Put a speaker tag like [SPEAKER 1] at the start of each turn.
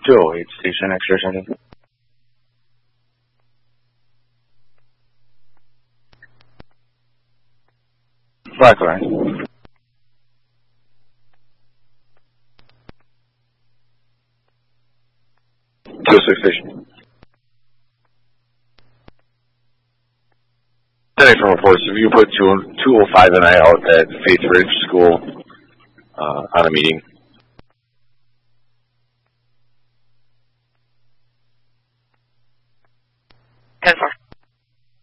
[SPEAKER 1] 208 station, extra sending. Black line. 206 station. 10 from reports. If you put 205 and I out at Faith Ridge School on a meeting.